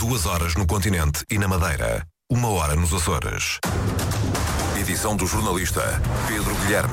2 horas no continente e na Madeira. 1 hora nos Açores. Edição do jornalista Pedro Guilherme.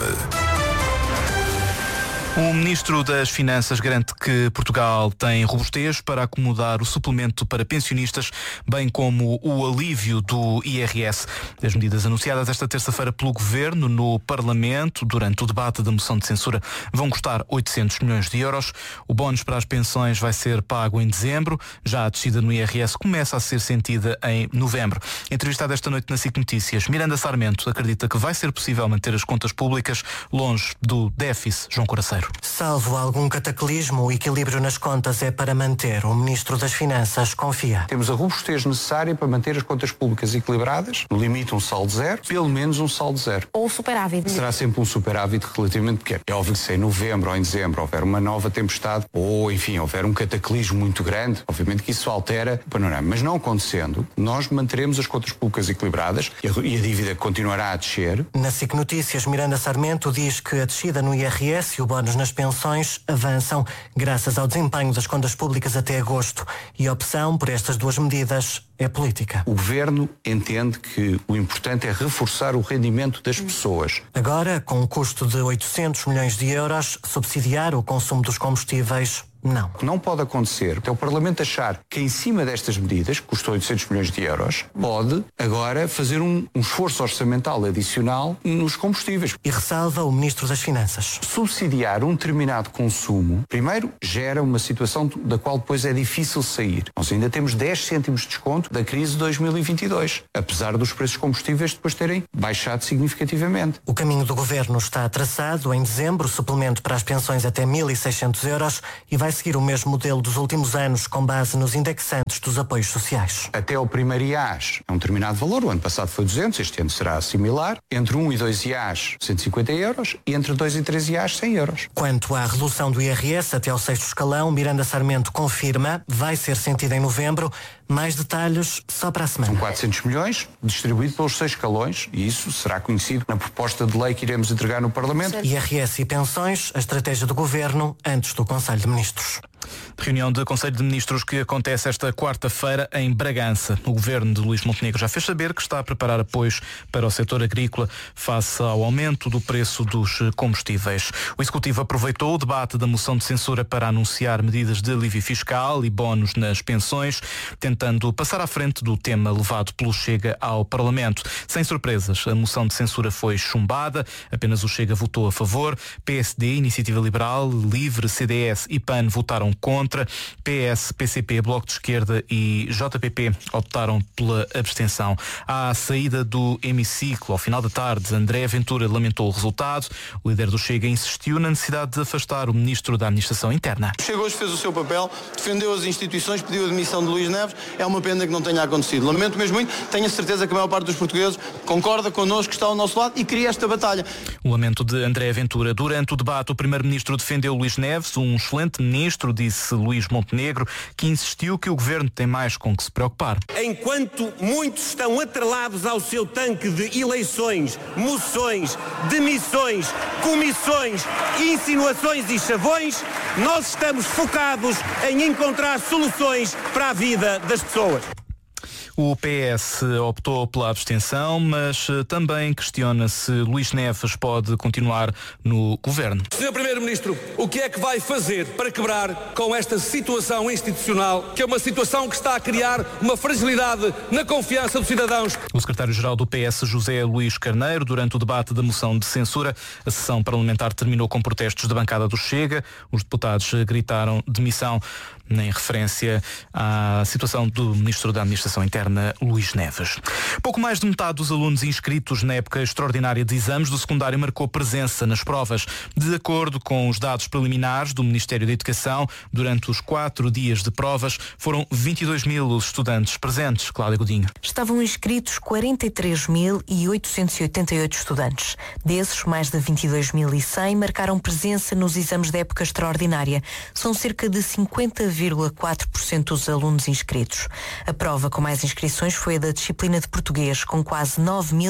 O Ministro das Finanças garante que Portugal tem robustez para acomodar o suplemento para pensionistas, bem como o alívio do IRS. As medidas anunciadas esta terça-feira pelo Governo no Parlamento, durante o debate da moção de censura, vão custar 800 milhões de euros. O bónus para as pensões vai ser pago em dezembro. Já a descida no IRS começa a ser sentida em novembro. Entrevistada esta noite na SIC Notícias, Miranda Sarmento acredita que vai ser possível manter as contas públicas longe do déficit. João Coraceiro. Salvo algum cataclismo, o equilíbrio nas contas é para manter. O Ministro das Finanças confia. Temos a robustez necessária para manter as contas públicas equilibradas, no limite um saldo zero, pelo menos um saldo zero. Ou superávit. Será sempre um superávit relativamente pequeno. É óbvio que se em novembro ou em dezembro houver uma nova tempestade ou, enfim, houver um cataclismo muito grande, obviamente que isso altera o panorama. Mas não acontecendo, nós manteremos as contas públicas equilibradas e a dívida continuará a descer. Na SIC Notícias, Miranda Sarmento diz que a descida no IRS e o bónus nas pensões avançam graças ao desempenho das contas públicas até agosto, e a opção por estas duas medidas é política. O Governo entende que o importante é reforçar o rendimento das pessoas. Agora, com um custo de 800 milhões de euros, subsidiar o consumo dos combustíveis, não. O que não pode acontecer é o Parlamento achar que em cima destas medidas, que custou 800 milhões de euros, pode agora fazer um esforço orçamental adicional nos combustíveis. E ressalva o Ministro das Finanças. Subsidiar um determinado consumo, primeiro, gera uma situação da qual depois é difícil sair. Nós ainda temos 10 cêntimos de desconto da crise de 2022, apesar dos preços de combustíveis depois terem baixado significativamente. O caminho do Governo está traçado. Em dezembro, suplemento para as pensões até 1.600 euros e vai seguir o mesmo modelo dos últimos anos, com base nos indexantes dos apoios sociais. Até o primeiro IAS é um determinado valor, o ano passado foi 200, este ano será similar. Entre 1 e 2 IAS, 150 euros, e entre 2 e 3 IAS, 100 euros. Quanto à redução do IRS até ao 6º escalão, Miranda Sarmento confirma, vai ser sentida em novembro. Mais detalhes só para a semana. São 400 milhões, distribuído pelos 6 escalões, e isso será conhecido na proposta de lei que iremos entregar no Parlamento. IRS e pensões, a estratégia do Governo antes do Conselho de Ministros. Reunião de Conselho de Ministros que acontece esta quarta-feira em Bragança. O Governo de Luís Montenegro já fez saber que está a preparar apoios para o setor agrícola face ao aumento do preço dos combustíveis. O Executivo aproveitou o debate da moção de censura para anunciar medidas de alívio fiscal e bónus nas pensões, tentando passar à frente do tema levado pelo Chega ao Parlamento. Sem surpresas, a moção de censura foi chumbada, apenas o Chega votou a favor, PSD, Iniciativa Liberal, Livre, CDS e PAN votaram contra, PS, PCP, Bloco de Esquerda e JPP optaram pela abstenção. À saída do hemiciclo, ao final da tarde, André Ventura lamentou o resultado. O líder do Chega insistiu na necessidade de afastar o Ministro da Administração Interna. O Chega hoje fez o seu papel, defendeu as instituições, pediu a demissão de Luís Neves. É uma pena que não tenha acontecido. Lamento mesmo muito, tenho a certeza que a maior parte dos portugueses concorda connosco, que está ao nosso lado e queria esta batalha. O lamento de André Ventura. Durante o debate, o Primeiro-Ministro defendeu Luís Neves, um excelente ministro, disse Luís Montenegro, que insistiu que o Governo tem mais com que se preocupar. Enquanto muitos estão atrelados ao seu tanque de eleições, moções, demissões, comissões, insinuações e chavões, nós estamos focados em encontrar soluções para a vida das pessoas. O PS optou pela abstenção, mas também questiona se Luís Neves pode continuar no Governo. Sr. Primeiro-Ministro, o que é que vai fazer para quebrar com esta situação institucional, que é uma situação que está a criar uma fragilidade na confiança dos cidadãos? O secretário-geral do PS, José Luís Carneiro, durante o debate da moção de censura, a sessão parlamentar terminou com protestos da bancada do Chega. Os deputados gritaram demissão em referência à situação do Ministro da Administração Interna, Luís Neves. Pouco mais de metade dos alunos inscritos na época extraordinária de exames do secundário marcou presença nas provas. De acordo com os dados preliminares do Ministério da Educação, durante os 4 dias de provas, foram 22 mil os estudantes presentes. Cláudia Godinho. Estavam inscritos 43.888 estudantes. Desses, mais de 22.100 marcaram presença nos exames da época extraordinária. São cerca de 50 90,4% dos alunos inscritos. A prova com mais inscrições foi a da disciplina de português, com quase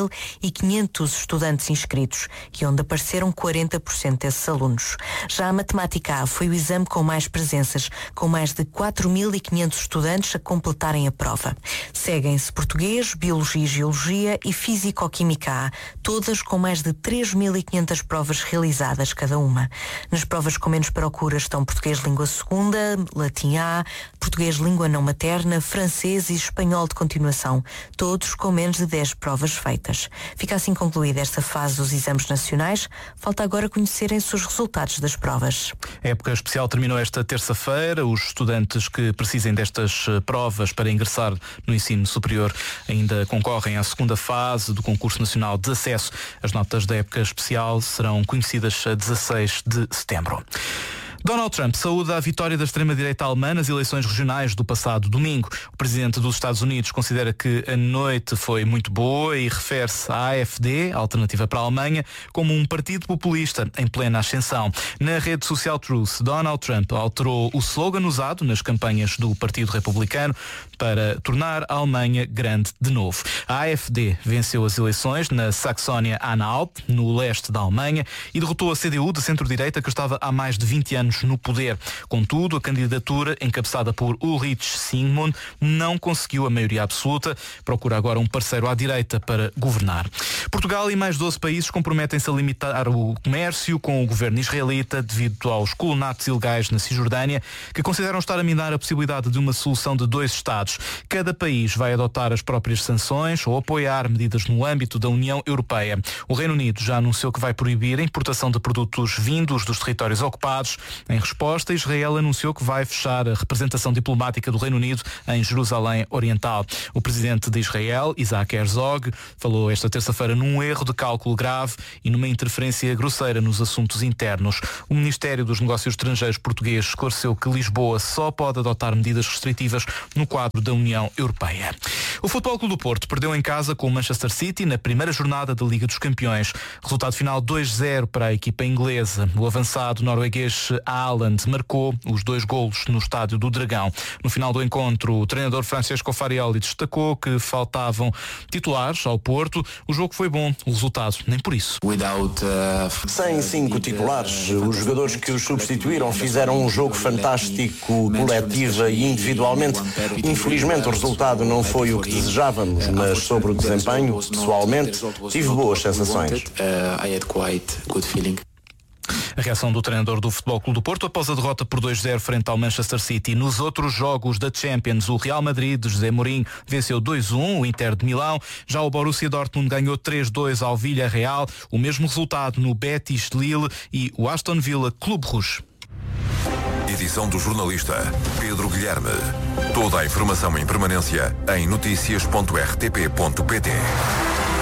9.500 estudantes inscritos e onde apareceram 40% desses alunos. Já a matemática A foi o exame com mais presenças, com mais de 4.500 estudantes a completarem a prova. Seguem-se português, biologia e geologia e físico-química A, todas com mais de 3.500 provas realizadas cada uma. Nas provas com menos procura estão português língua segunda, latim A, português língua não materna, francês e espanhol de continuação, todos com menos de 10 provas feitas. Fica assim concluída esta fase dos exames nacionais. Falta agora conhecerem-se os resultados das provas. A época especial terminou esta terça-feira. Os estudantes que precisem destas provas para ingressar no ensino superior ainda concorrem à segunda fase do concurso nacional de acesso. As notas da época especial serão conhecidas a 16 de setembro. Donald Trump saúda a vitória da extrema-direita alemã nas eleições regionais do passado domingo. O presidente dos Estados Unidos considera que a noite foi muito boa e refere-se à AfD, a Alternativa para a Alemanha, como um partido populista em plena ascensão. Na rede social Truth, Donald Trump alterou o slogan usado nas campanhas do Partido Republicano para tornar a Alemanha grande de novo. A AfD venceu as eleições na Saxónia-Anhalt, no leste da Alemanha, e derrotou a CDU de centro-direita que estava há mais de 20 anos no poder. Contudo, a candidatura, encabeçada por Ulrich Zsigmund, não conseguiu a maioria absoluta. Procura agora um parceiro à direita para governar. Portugal e mais 12 países comprometem-se a limitar o comércio com o governo israelita devido aos colonatos ilegais na Cisjordânia, que consideram estar a minar a possibilidade de uma solução de 2 Estados. Cada país vai adotar as próprias sanções ou apoiar medidas no âmbito da União Europeia. O Reino Unido já anunciou que vai proibir a importação de produtos vindos dos territórios ocupados. Em resposta, Israel anunciou que vai fechar a representação diplomática do Reino Unido em Jerusalém Oriental. O presidente de Israel, Isaac Herzog, falou esta terça-feira num erro de cálculo grave e numa interferência grosseira nos assuntos internos. O Ministério dos Negócios Estrangeiros português esclareceu que Lisboa só pode adotar medidas restritivas no quadro da União Europeia. O Futebol Clube do Porto perdeu em casa com o Manchester City na primeira jornada da Liga dos Campeões. Resultado final 2-0 para a equipa inglesa. O avançado norueguês Haaland marcou os 2 golos no Estádio do Dragão. No final do encontro, o treinador Francesco Farioli destacou que faltavam titulares ao Porto. O jogo foi bom, o resultado nem por isso. Sem 5 titulares, os jogadores que os substituíram fizeram um jogo fantástico, coletiva e individualmente. Infelizmente o resultado não foi o que desejávamos, mas sobre o desempenho, pessoalmente, tive boas sensações. A reação do treinador do Futebol Clube do Porto após a derrota por 2-0 frente ao Manchester City. Nos outros jogos da Champions, o Real Madrid de José Mourinho venceu 2-1 o Inter de Milão. Já o Borussia Dortmund ganhou 3-2 ao Villarreal. O mesmo resultado no Betis de Lille e o Aston Villa Clube Rouge. Edição do jornalista Pedro Guilherme. Toda a informação em permanência em noticias.rtp.pt.